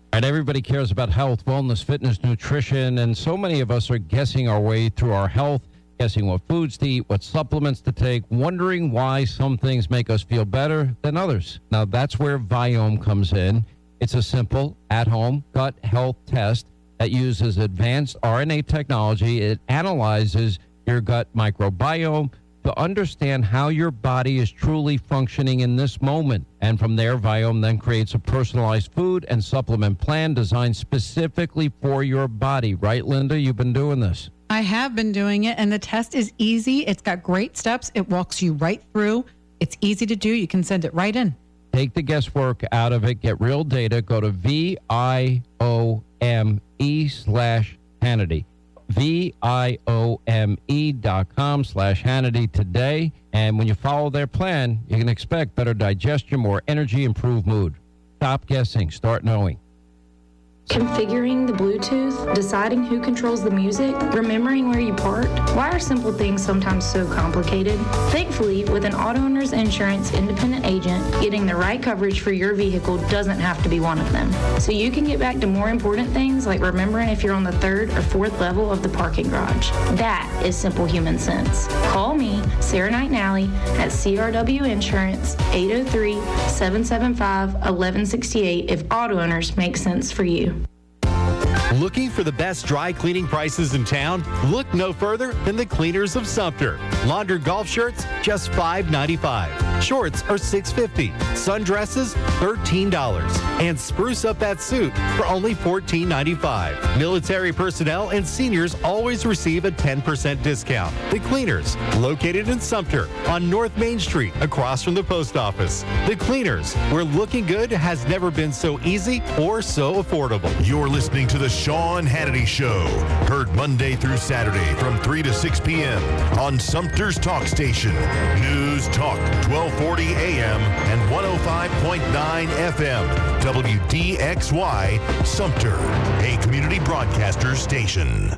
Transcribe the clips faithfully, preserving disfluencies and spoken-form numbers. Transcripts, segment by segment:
And everybody cares about health, wellness, fitness, nutrition, and so many of us are guessing our way through our health, guessing what foods to eat, what supplements to take, wondering why some things make us feel better than others. Now, that's where Viome comes in. It's a simple, at-home gut health test that uses advanced R N A technology. It analyzes your gut microbiome to understand how your body is truly functioning in this moment. And from there, Viome then creates a personalized food and supplement plan designed specifically for your body. Right, Linda? You've been doing this. I have been doing it, and the test is easy. It's got great steps. It walks you right through. It's easy to do. You can send it right in. Take the guesswork out of it. Get real data. Go to V I O M E slash Hannity. V I O M E dot com slash Hannity today. And when you follow their plan, you can expect better digestion, more energy, improved mood. Stop guessing. Start knowing. Configuring the Bluetooth, deciding who controls the music, remembering where you parked. Why are simple things sometimes so complicated? Thankfully, with an Auto Owners Insurance independent agent, getting the right coverage for your vehicle doesn't have to be one of them. So you can get back to more important things like remembering if you're on the third or fourth level of the parking garage. That is simple human sense. Call me, Sarah Knight Nally, at C R W Insurance, eight oh three, seven seven five, one one six eight if Auto Owners makes sense for you. Looking for the best dry cleaning prices in town? Look no further than the Cleaners of Sumter. Laundered golf shirts, just five ninety-five. Shorts are six fifty. Sundresses, thirteen dollars. And spruce up that suit for only fourteen ninety-five. Military personnel and seniors always receive a ten percent discount. The Cleaners, located in Sumter on North Main Street, across from the post office. The Cleaners, where looking good has never been so easy or so affordable. You're listening to the Sean Hannity Show, heard Monday through Saturday from three to six p.m. on Sumter's Talk Station, News Talk twelve forty A M and one oh five point nine F M, W D X Y, Sumter, a community broadcaster station.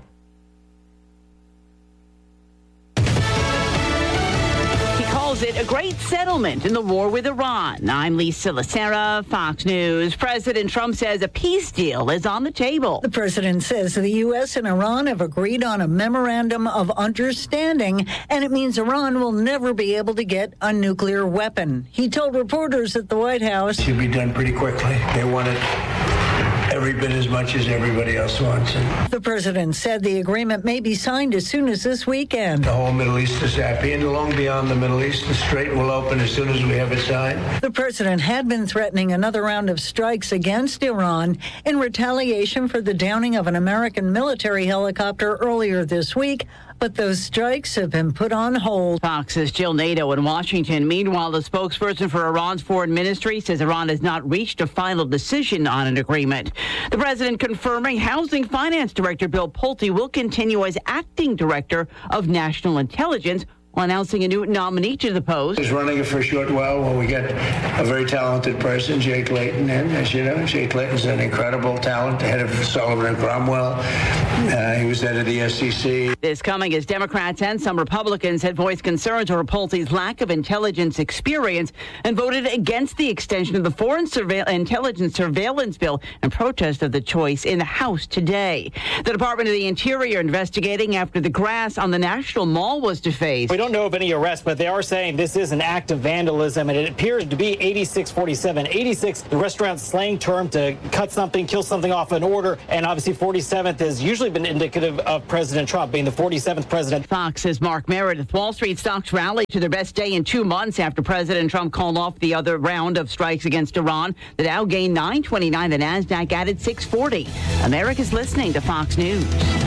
It a great settlement in the war with Iran. I'm Lisa Lacera, Fox News. President Trump says a peace deal is on the table. The president says the U S and Iran have agreed on a memorandum of understanding, and it means Iran will never be able to get a nuclear weapon. He told reporters at the White House it should be done pretty quickly. They want it every bit as much as everybody else wants it. The president said the agreement may be signed as soon as this weekend. The whole Middle East is happy, and long beyond the Middle East, the strait will open as soon as we have it signed. The president had been threatening another round of strikes against Iran in retaliation for the downing of an American military helicopter earlier this week, but those strikes have been put on hold. Fox's Jill Nato in Washington. Meanwhile, the spokesperson for Iran's foreign ministry says Iran has not reached a final decision on an agreement. The president confirming Housing Finance Director Bill Pulte will continue as acting director of national intelligence, while announcing a new nominee to the post. He's running it for a short while while we get a very talented person, Jay Clayton, in. As you know, Jay Clayton's an incredible talent, head of Sullivan and Cromwell. Uh, he was head of the S E C. This coming as Democrats and some Republicans had voiced concerns over Pulte's lack of intelligence experience and voted against the extension of the Foreign Surveil- Intelligence Surveillance Bill in protest of the choice in the House today. The Department of the Interior investigating after the grass on the National Mall was defaced. We don't know of any arrests, but they are saying this is an act of vandalism, and it appears to be eighty-six forty-seven. eighty-six, the restaurant's slang term to cut something, kill something off an order, and obviously forty-seventh has usually been indicative of President Trump being the forty-seventh president. Fox's Mark Meredith. Wall Street stocks rallied to their best day in two months after President Trump called off the other round of strikes against Iran. The Dow gained nine twenty-nine. The Nasdaq added six forty. America's listening to Fox News.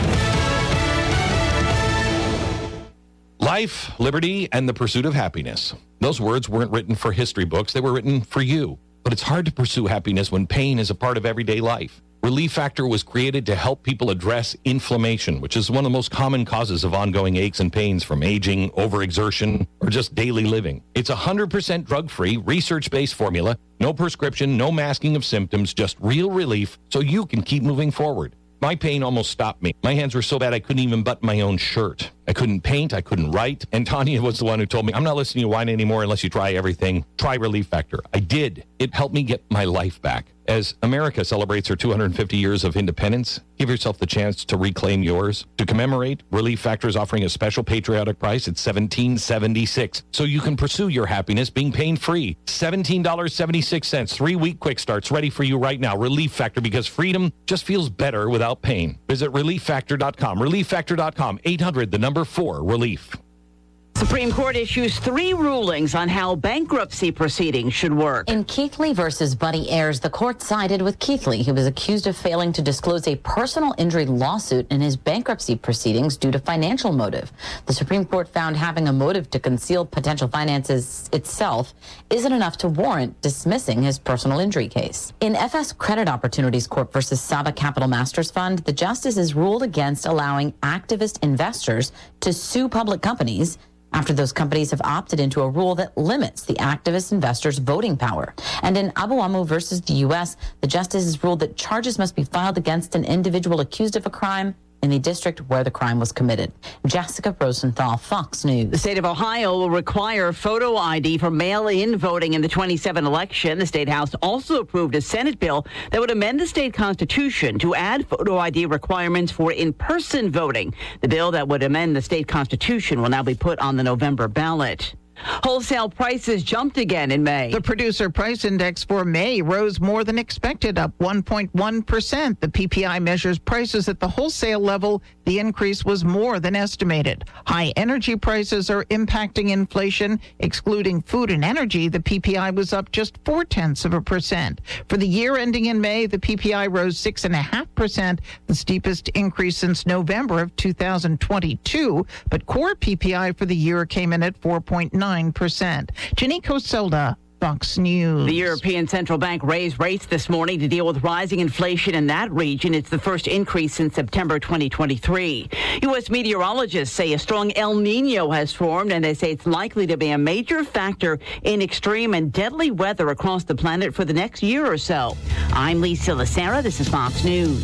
Life, liberty, and the pursuit of happiness. Those words weren't written for history books. They were written for you. But it's hard to pursue happiness when pain is a part of everyday life. Relief Factor was created to help people address inflammation, which is one of the most common causes of ongoing aches and pains from aging, overexertion, or just daily living. It's a one hundred percent drug-free, research-based formula. No prescription, no masking of symptoms, just real relief so you can keep moving forward. My pain almost stopped me. My hands were so bad I couldn't even button my own shirt. I couldn't paint. I couldn't write. And Tanya was the one who told me, I'm not listening to you whine anymore unless you try everything. Try Relief Factor. I did. It helped me get my life back. As America celebrates her two hundred fifty years of independence, give yourself the chance to reclaim yours. To commemorate, Relief Factor is offering a special patriotic price at seventeen dollars and seventy-six cents, so you can pursue your happiness being pain-free. seventeen dollars and seventy-six cents, three-week quick starts ready for you right now. Relief Factor, because freedom just feels better without pain. Visit relief factor dot com. relief factor dot com, eight hundred, the number four, relief. Supreme Court issues three rulings on how bankruptcy proceedings should work. In Keithley versus Buddy Ayers, the court sided with Keithley, who was accused of failing to disclose a personal injury lawsuit in his bankruptcy proceedings due to financial motive. The Supreme Court found having a motive to conceal potential finances itself isn't enough to warrant dismissing his personal injury case. In F S Credit Opportunities Corp versus Saba Capital Masters Fund, the justices ruled against allowing activist investors to sue public companies after those companies have opted into a rule that limits the activist investors' voting power. And in Abu Amu versus the U S, the justices ruled that charges must be filed against an individual accused of a crime in the district where the crime was committed. Jessica Rosenthal, Fox News. The state of Ohio will require photo I D for mail-in voting in the twenty-seven election. The State House also approved a Senate bill that would amend the state constitution to add photo I D requirements for in-person voting. The bill that would amend the state constitution will now be put on the November ballot. Wholesale prices jumped again in May. The producer price index for May rose more than expected, up one point one percent. The P P I measures prices at the wholesale level. The increase was more than estimated. High energy prices are impacting inflation. Excluding food and energy, the P P I was up just four-tenths of a percent. For the year ending in May, the P P I rose six point five percent, the steepest increase since November of two thousand twenty-two. But core P P I for the year came in at four point nine percent. Jenny Coselda, Fox News. The European Central Bank raised rates this morning to deal with rising inflation in that region. It's the first increase since September twenty twenty-three. U S meteorologists say a strong El Nino has formed, and they say it's likely to be a major factor in extreme and deadly weather across the planet for the next year or so. I'm Lisa Lacera. This is Fox News.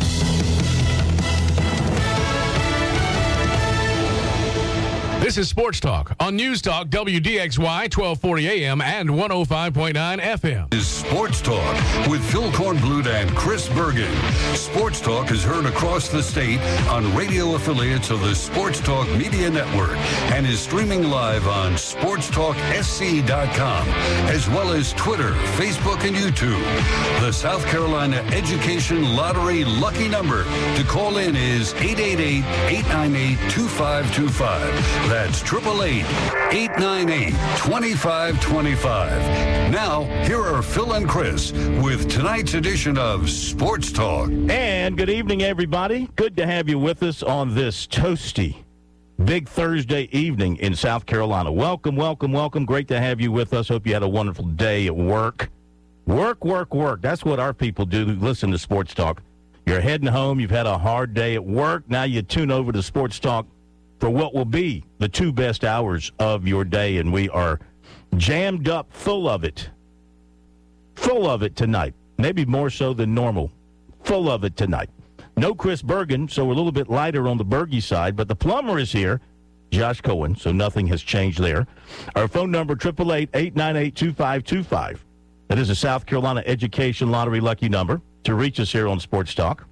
This is Sports Talk on News Talk W D X Y twelve forty A M and one oh five point nine F M. This is Sports Talk with Phil Kornblut and Chris Bergen. Sports Talk is heard across the state on radio affiliates of the Sports Talk Media Network and is streaming live on sports talk s c dot com, as well as Twitter, Facebook, and YouTube. The South Carolina Education Lottery lucky number to call in is eight eight eight, eight nine eight, two five two five. That's eight eight eight, eight nine eight, two five two five. Now, here are Phil and Chris with tonight's edition of Sports Talk. And good evening, everybody. Good to have you with us on this toasty, big Thursday evening in South Carolina. Welcome, welcome, welcome. Great to have you with us. Hope you had a wonderful day at work. Work, work, work. That's what our people do who listen to Sports Talk. You're heading home. You've had a hard day at work. Now you tune over to Sports Talk for what will be the two best hours of your day, and we are jammed up full of it. Full of it tonight. Maybe more so than normal. Full of it tonight. No Chris Bergen, so we're a little bit lighter on the Bergie side, but the plumber is here, Josh Cohen, so nothing has changed there. Our phone number, eight eight eight, eight nine eight, two five two five. That is a South Carolina Education Lottery lucky number to reach us here on Sports Talk.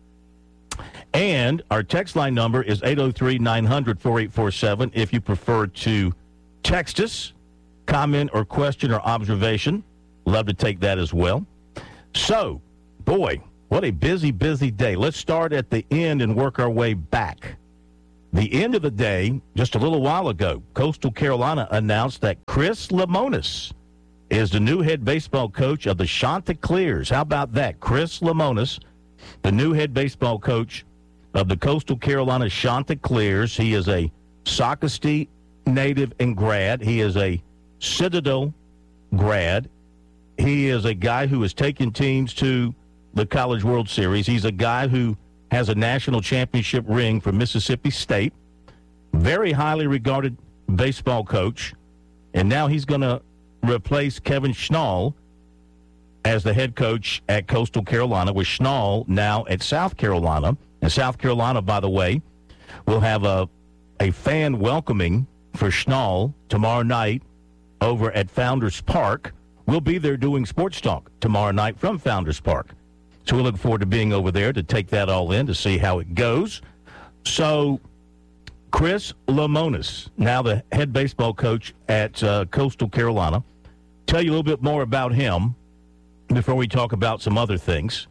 And our text line number is eight oh three, nine hundred, four eight four seven. If you prefer to text us, comment or question or observation, love to take that as well. So, boy, what a busy, busy day. Let's start at the end and work our way back. The end of the day, just a little while ago, Coastal Carolina announced that Chris Lemonis is the new head baseball coach of the Chanticleers. How about that? Chris Lemonis, the new head baseball coach of the Coastal Carolina Chanticleers. He is a Socastee native and grad. He is a Citadel grad. He is a guy who has taken teams to the College World Series. He's a guy who has a national championship ring for Mississippi State. Very highly regarded baseball coach. And now he's going to replace Kevin Schnall as the head coach at Coastal Carolina, with Schnall now at South Carolina. And South Carolina, by the way, will have a a fan welcoming for Schnall tomorrow night over at Founders Park. We'll be there doing Sports Talk tomorrow night from Founders Park. So we look forward to being over there to take that all in, to see how it goes. So Chris Lemonis, now the head baseball coach at uh, Coastal Carolina. Tell you a little bit more about him before we talk about some other things.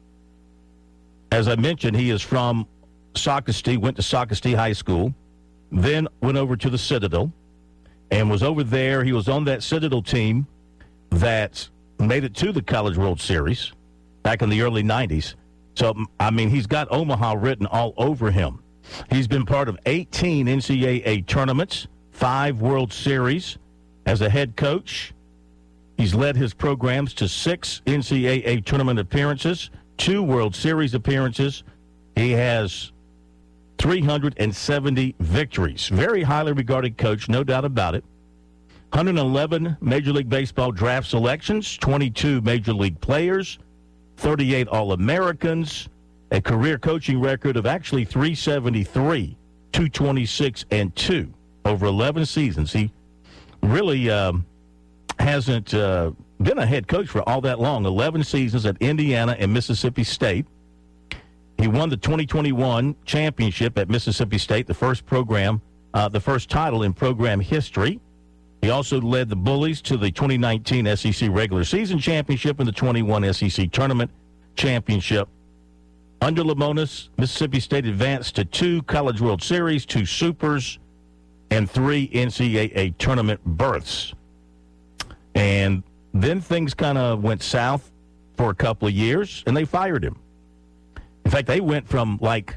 As I mentioned, he is from Socastee, went to Socastee High School, then went over to the Citadel, and was over there. He was on that Citadel team that made it to the College World Series back in the early nineties. So, I mean, he's got Omaha written all over him. He's been part of eighteen N C double A tournaments, five World Series as a head coach. He's led his programs to six N C double A tournament appearances, two World Series appearances. He has three hundred seventy victories. Very highly regarded coach, no doubt about it. one hundred eleven Major League Baseball draft selections, twenty-two Major League players, thirty-eight All-Americans, a career coaching record of actually three seventy-three, two twenty-six, and two over eleven seasons. He really um, hasn't uh, been a head coach for all that long, eleven seasons at Indiana and Mississippi State. He won the twenty twenty-one championship at Mississippi State, the first program, uh, the first title in program history. He also led the Bullies to the twenty nineteen S E C regular season championship and the twenty-one S E C tournament championship. Under Lemonis, Mississippi State advanced to two College World Series, two Supers, and three N C double A tournament berths. And then things kind of went south for a couple of years, and they fired him. In fact, they went from, like,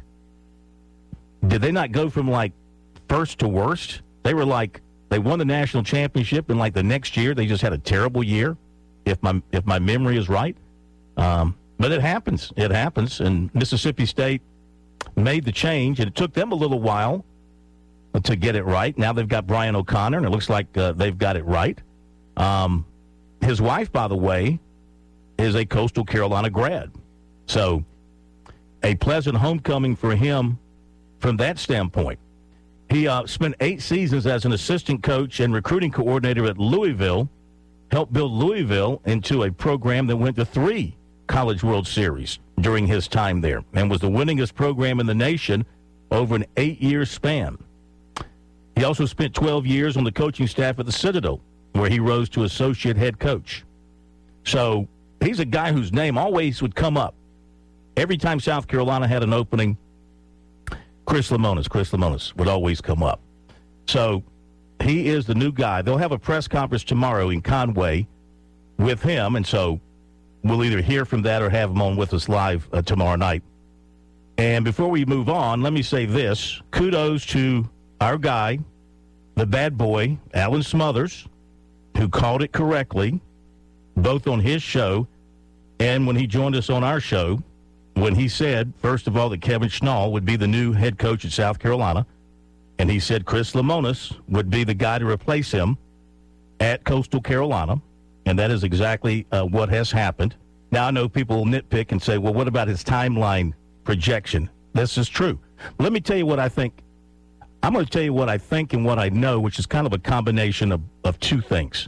did they not go from, like, first to worst? They were, like, they won the national championship, and, like, the next year they just had a terrible year, if my if my memory is right. Um, but it happens. It happens. And Mississippi State made the change, and it took them a little while to get it right. Now they've got Brian O'Connor, and it looks like uh, they've got it right. Um, his wife, by the way, is a Coastal Carolina grad. So a pleasant homecoming for him from that standpoint. He uh, spent eight seasons as an assistant coach and recruiting coordinator at Louisville, helped build Louisville into a program that went to three College World Series during his time there and was the winningest program in the nation over an eight-year span. He also spent twelve years on the coaching staff at the Citadel, where he rose to associate head coach. So he's a guy whose name always would come up. Every time South Carolina had an opening, Chris Lemonis, Chris Lemonis would always come up. So he is the new guy. They'll have a press conference tomorrow in Conway with him, and so we'll either hear from that or have him on with us live uh, tomorrow night. And before we move on, let me say this. Kudos to our guy, the bad boy, Alan Smothers, who called it correctly, both on his show and when he joined us on our show, when he said, first of all, that Kevin Schnall would be the new head coach at South Carolina, and he said Chris Lemonis would be the guy to replace him at Coastal Carolina, and that is exactly uh, what has happened. Now, I know people will nitpick and say, well, what about his timeline projection? This is true. Let me tell you what I think. I'm going to tell you what I think and what I know, which is kind of a combination of, of two things.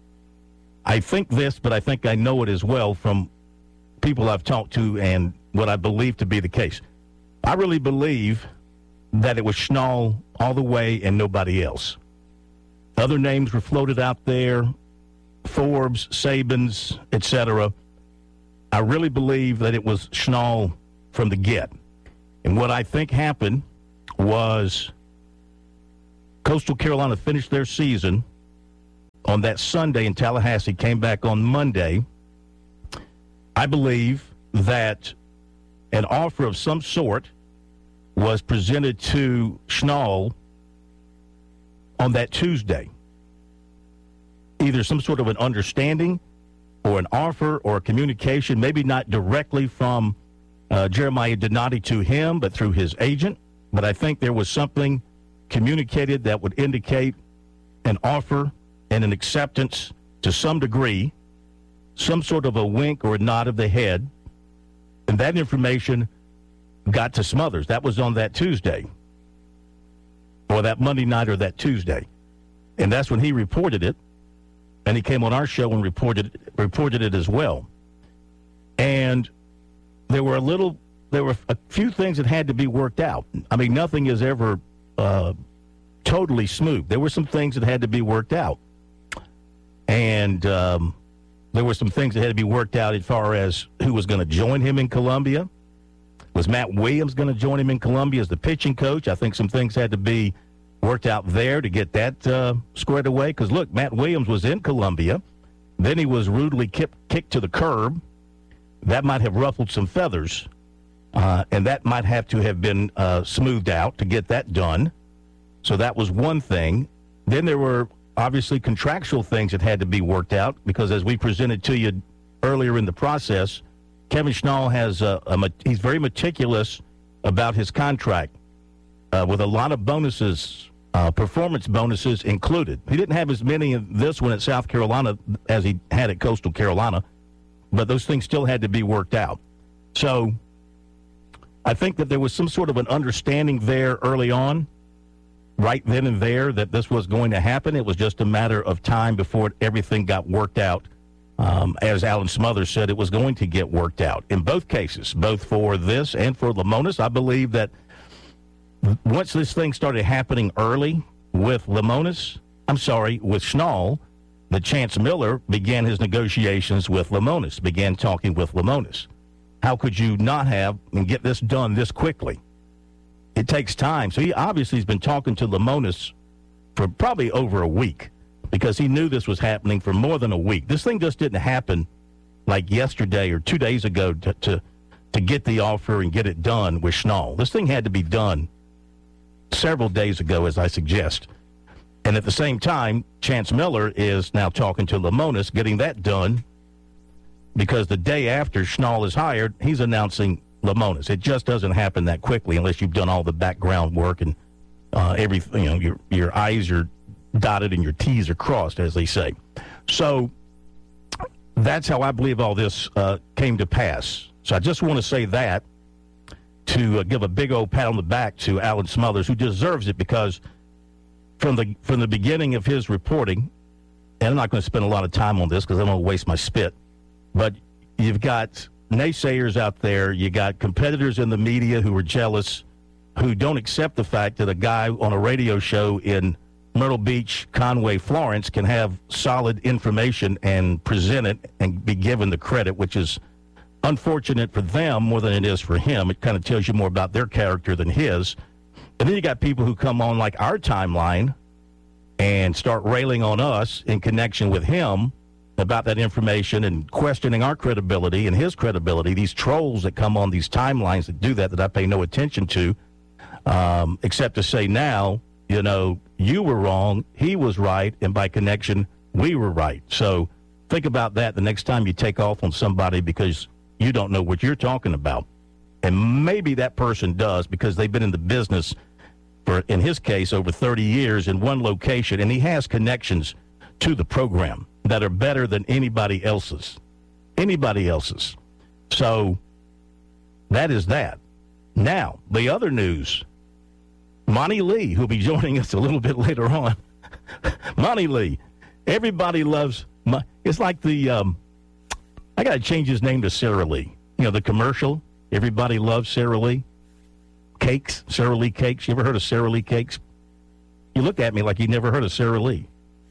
I think this, but I think I know it as well from people I've talked to and what I believe to be the case. I really believe that it was Schnall all the way and nobody else. Other names were floated out there, Forbes, Sabins, et cetera. I really believe that it was Schnall from the get. And what I think happened was Coastal Carolina finished their season on that Sunday in Tallahassee, came back on Monday. I believe that an offer of some sort was presented to Schnall on that Tuesday. Either some sort of an understanding or an offer or a communication, maybe not directly from uh, Jeremiah Donati to him, but through his agent. But I think there was something communicated that would indicate an offer and an acceptance to some degree, some sort of a wink or a nod of the head. And that information got to Smothers. That was on that Tuesday, or that Monday night or that Tuesday. And that's when he reported it. And he came on our show and reported reported it as well. And there were a little, there were a few things that had to be worked out. I mean, nothing is ever uh, totally smooth. There were some things that had to be worked out. And um, there were some things that had to be worked out as far as who was going to join him in Columbia. Was Matt Williams going to join him in Columbia as the pitching coach? I think some things had to be worked out there to get that uh, squared away. Because, look, Matt Williams was in Columbia. Then he was rudely kicked, kicked to the curb. That might have ruffled some feathers. Uh, and that might have to have been uh, smoothed out to get that done. So that was one thing. Then there were obviously contractual things that had to be worked out because, as we presented to you earlier in the process, Kevin Schnall has a, a he's very meticulous about his contract uh, with a lot of bonuses, uh, performance bonuses included. He didn't have as many of this one at South Carolina as he had at Coastal Carolina, but those things still had to be worked out. So I think that there was some sort of an understanding there early on, right then and there, that this was going to happen. It was just a matter of time before everything got worked out. Um, as Alan Smothers said, it was going to get worked out in both cases, both for this and for Lemonis. I believe that once this thing started happening early with Lemonis, I'm sorry, with Schnall, that Chance Miller began his negotiations with Lemonis, began talking with Lemonis. How could you not have and get this done this quickly? It takes time. So he obviously has been talking to Lemonis for probably over a week, because he knew this was happening for more than a week. This thing just didn't happen like yesterday or two days ago to to, to get the offer and get it done with Schnall. This thing had to be done several days ago, as I suggest. And at the same time, Chance Miller is now talking to Lemonis, getting that done, because the day after Schnall is hired, he's announcing Lemonis. It just doesn't happen that quickly unless you've done all the background work and uh, everything. You know, your your I's are dotted and your T's are crossed, as they say. So that's how I believe all this uh, came to pass. So I just want to say that to uh, give a big old pat on the back to Alan Smothers, who deserves it, because from the from the beginning of his reporting, and I'm not going to spend a lot of time on this because I don't want to waste my spit, but you've got naysayers out there, you got competitors in the media who are jealous, who don't accept the fact that a guy on a radio show in Myrtle Beach, Conway, Florence can have solid information and present it and be given the credit, which is unfortunate for them more than it is for him. It kind of tells you more about their character than his. And then you got people who come on like our timeline and start railing on us in connection with him about that information and questioning our credibility and his credibility. These trolls that come on these timelines that do that, that I pay no attention to, um, except to say now, you know, you were wrong, he was right, and by connection, we were right. So think about that the next time you take off on somebody because you don't know what you're talking about. And maybe that person does, because they've been in the business for, in his case, over thirty years in one location, and he has connections to the program that are better than anybody else's. Anybody else's. So that is that. Now, the other news. Monty Lee, who'll be joining us a little bit later on. Monty Lee. Everybody loves, my, it's like the, um, I got to change his name to Sara Lee. You know, the commercial, everybody loves Sara Lee. Cakes, Sara Lee cakes. You ever heard of Sara Lee cakes? You look at me like you never heard of Sara Lee.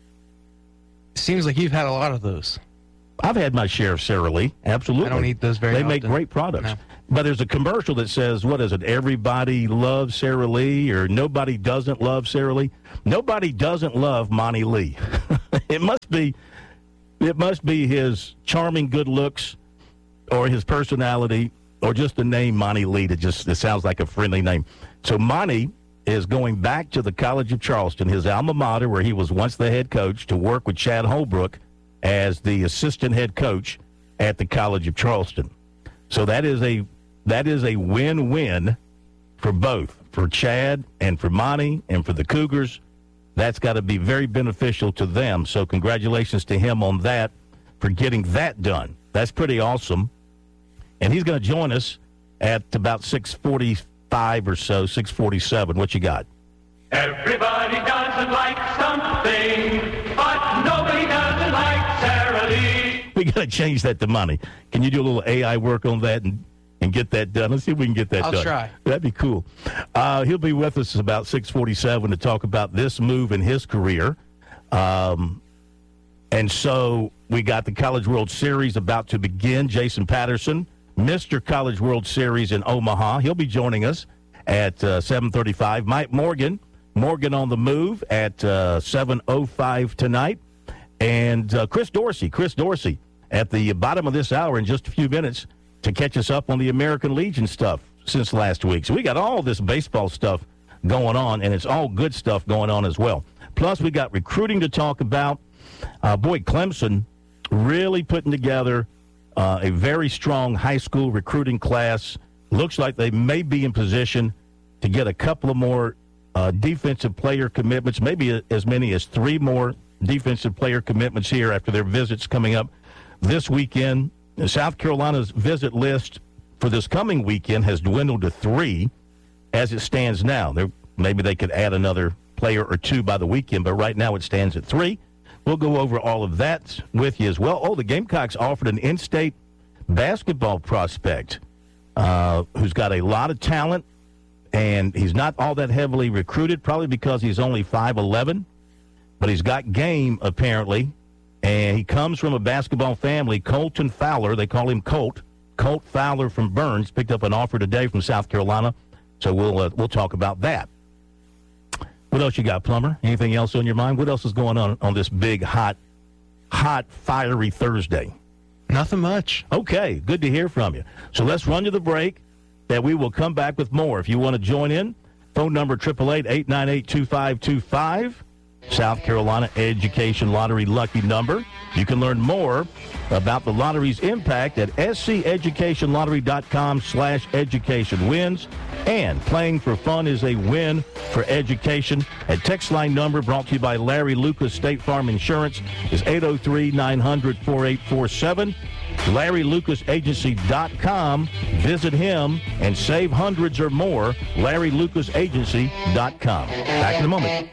Seems like you've had a lot of those. I've had my share of Sara Lee, absolutely. I don't eat those very They often. make great products. No. But there's a commercial that says, what is it, everybody loves Sara Lee, or nobody doesn't love Sara Lee? Nobody doesn't love Monty Lee. It must be it must be his charming good looks or his personality or just the name Monty Lee that just it sounds like a friendly name. So Monty is going back to the College of Charleston, his alma mater, where he was once the head coach, to work with Chad Holbrook as the assistant head coach at the College of Charleston. So that is a that is a win-win for both, for Chad and for Monty and for the Cougars. That's got to be very beneficial to them. So congratulations to him on that, for getting that done. That's pretty awesome. And he's going to join us at about six forty-five or so, six forty-seven. What you got? Everybody doesn't like something, but nobody doesn't like Sara Lee. We got to change that to Monty. Can you do a little A I work on that and and get that done. Let's see if we can get that I'll done. try. That'd be cool. Uh, he'll be with us about six forty-seven to talk about this move in his career. Um, and so we got the College World Series about to begin. Jason Patterson, Mister College World Series in Omaha. He'll be joining us at uh, seven thirty-five. Mike Morgan, Morgan on the move at uh, seven oh five tonight. And uh, Chris Dorsey, Chris Dorsey at the bottom of this hour in just a few minutes to catch us up on the American Legion stuff since last week. So we got all this baseball stuff going on, and it's all good stuff going on as well. Plus, we got recruiting to talk about. Uh, boy, Clemson really putting together uh, a very strong high school recruiting class. Looks like they may be in position to get a couple of more uh, defensive player commitments, maybe as many as three more defensive player commitments here after their visits coming up this weekend. South Carolina's visit list for this coming weekend has dwindled to three as it stands now. There, maybe they could add another player or two by the weekend, but right now it stands at three. We'll go over all of that with you as well. Oh, the Gamecocks offered an in-state basketball prospect uh, who's got a lot of talent, and he's not all that heavily recruited, probably because he's only five eleven, but he's got game, apparently, and he comes from a basketball family. Colton Fowler, they call him Colt. Colt Fowler from Burns picked up an offer today from South Carolina, so we'll uh, we'll talk about that. What else you got, Plumber? Anything else on your mind? What else is going on on this big, hot, hot, fiery Thursday? Nothing much. Okay, good to hear from you. So let's run to the break, that we will come back with more. If you want to join in, phone number eight eight eight, eight nine eight, two five two five. South Carolina Education Lottery lucky number. You can learn more about the lottery's impact at sceducationlottery.com slash education wins. And playing for fun is a win for education. A text line number brought to you by Larry Lucas State Farm Insurance is eight oh three, nine hundred, four eight four seven. Larry Lucas Agency dot com. Visit him and save hundreds or more. Larry Lucas Agency dot com. Back in a moment.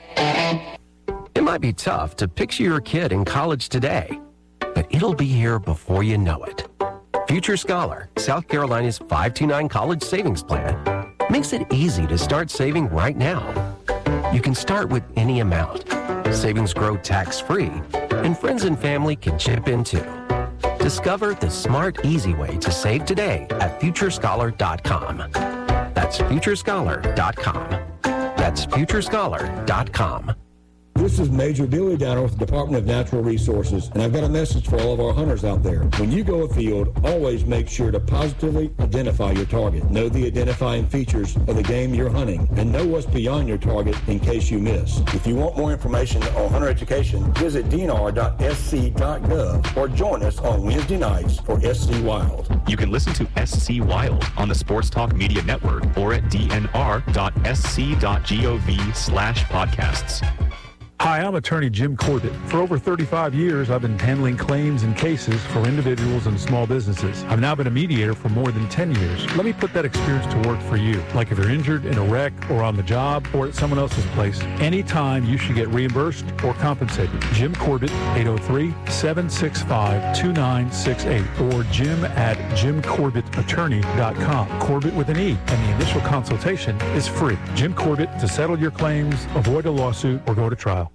It might be tough to picture your kid in college today, but it'll be here before you know it. Future Scholar, South Carolina's five two nine college savings plan, makes it easy to start saving right now. You can start with any amount. Savings grow tax-free, and friends and family can chip in too. Discover the smart, easy way to save today at future scholar dot com. That's future scholar dot com. That's future scholar dot com. This is Major Billy Downer with the Department of Natural Resources, and I've got a message for all of our hunters out there. When you go afield, always make sure to positively identify your target. Know the identifying features of the game you're hunting, and know what's beyond your target in case you miss. If you want more information on hunter education, visit d n r dot s c dot gov or join us on Wednesday nights for S C Wild. You can listen to S C Wild on the Sports Talk Media Network or at d n r dot s c dot gov slash podcasts. Hi, I'm attorney Jim Corbett. For over thirty-five years, I've been handling claims and cases for individuals and small businesses. I've now been a mediator for more than ten years. Let me put that experience to work for you. Like if you're injured in a wreck or on the job or at someone else's place, anytime you should get reimbursed or compensated. Jim Corbett, eight oh three, seven six five, two nine six eight or jim at jim corbett attorney dot com. Corbett with an E, and the initial consultation is free. Jim Corbett, to settle your claims, avoid a lawsuit, or go to trial.